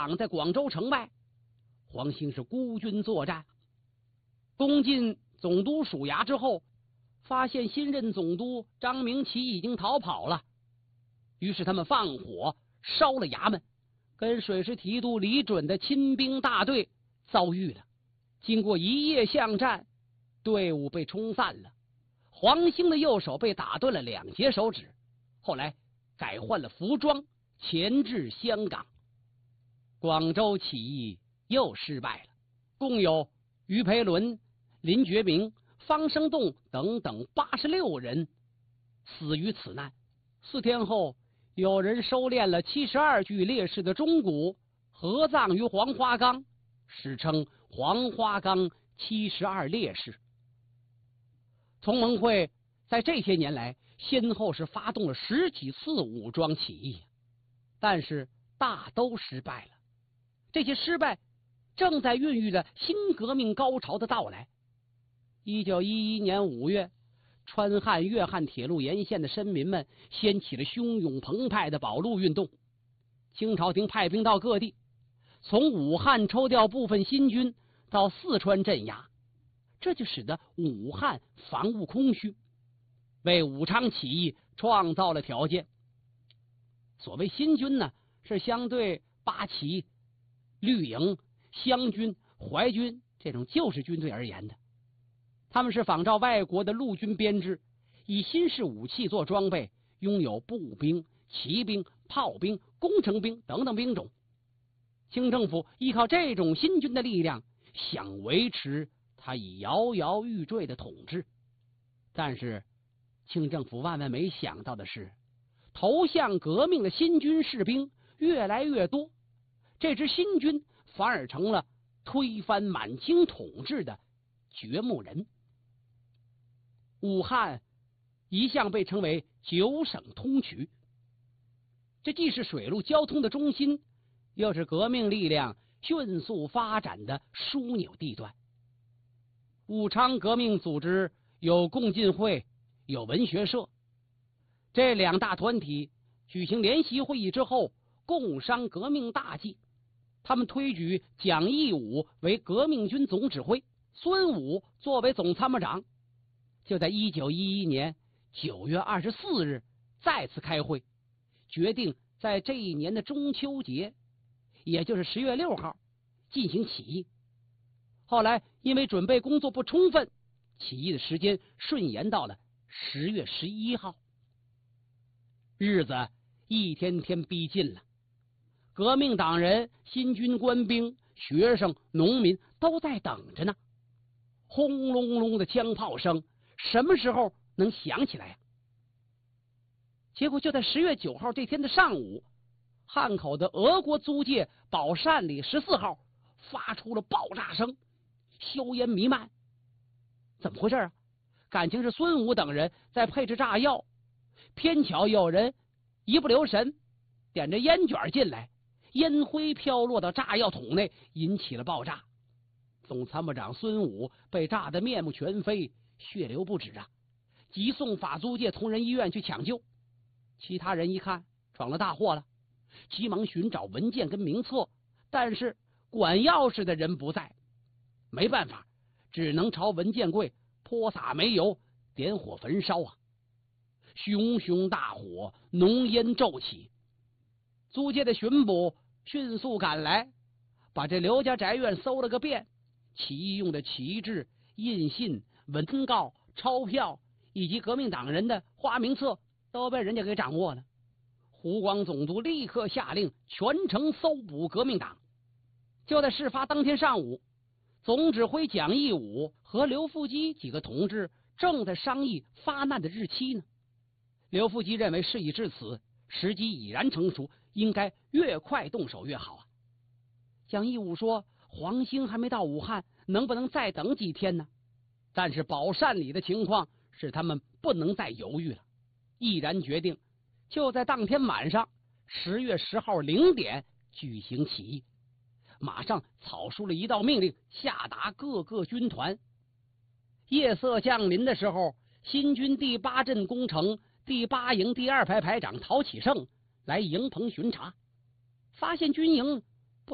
挡在广州城外，黄兴是孤军作战。攻进总督署衙之后，发现新任总督张明启已经逃跑了，于是他们放火烧了衙门，跟水师提督李准的亲兵大队遭遇了。经过一夜巷战，队伍被冲散了。黄兴的右手被打断了2节手指，后来改换了服装，前至香港。广州起义又失败了，共有于培伦、林觉民、方生栋等等86人死于此难。4天后，有人收敛了72具烈士的钟骨，合葬于黄花岗，史称黄花岗72烈士。同盟会在这些年来先后是发动了10几次武装起义，但是大都失败了。这些失败正在孕育着新革命高潮的到来。1911年5月，川汉粤汉铁路沿线的绅民们掀起了汹涌澎湃的保路运动，清朝廷派兵到各地，从武汉抽调部分新军到四川镇压，这就使得武汉防务空虚，为武昌起义创造了条件。所谓新军呢，是相对八旗、绿营、湘军、淮军这种旧式军队而言的。他们是仿照外国的陆军编制，以新式武器做装备，拥有步兵、骑兵、炮兵、工程兵等等兵种。清政府依靠这种新军的力量，想维持他已摇摇欲坠的统治。但是清政府万万没想到的是，投向革命的新军士兵越来越多，这支新军反而成了推翻满清统治的掘墓人。武汉一向被称为9省通衢，这既是水陆交通的中心，又是革命力量迅速发展的枢纽地段。武昌革命组织有共进会，有文学社，这2大团体举行联席会议之后，共商革命大计。他们推举蒋义武为革命军总指挥，孙武作为总参谋长。就在1911年9月24日再次开会，决定在这一年的中秋节，也就是10月6号进行起义。后来因为准备工作不充分，起义的时间顺延到了10月11号。日子一天天逼近了，革命党人、新军官兵、学生、农民都在等着呢。轰隆隆的枪炮声什么时候能响起来呀？结果就在10月9号这天的上午，汉口的俄国租界宝善里14号发出了爆炸声，硝烟弥漫。怎么回事啊？感情是孙武等人在配置炸药，偏巧有人一不留神点着烟卷进来，烟灰飘落到炸药桶内，引起了爆炸。总参谋长孙武被炸得面目全非，血流不止啊！急送法租界同仁医院去抢救。其他人一看闯了大祸了，急忙寻找文件跟名册，但是管钥匙的人不在，没办法，只能朝文件柜泼洒煤油，点火焚烧啊！熊熊大火，浓烟骤起。租界的巡捕迅速赶来，把这刘家宅院搜了个遍，起义用的旗帜、印信、文告、钞票以及革命党人的花名册都被人家给掌握了。湖广总督立刻下令全城搜捕革命党。就在事发当天上午，总指挥蒋义武和刘复基几个同志正在商议发难的日期呢。刘复基认为事已至此，时机已然成熟，应该越快动手越好啊。蒋义武说，黄兴还没到武汉，能不能再等几天呢？但是宝善里的情况使他们不能再犹豫了，毅然决定就在当天晚上10月10号0点举行起义。马上草书了一道命令，下达各个军团。夜色降临的时候，新军第8镇工程第8营第2排排长陶启胜来营棚巡查，发现军营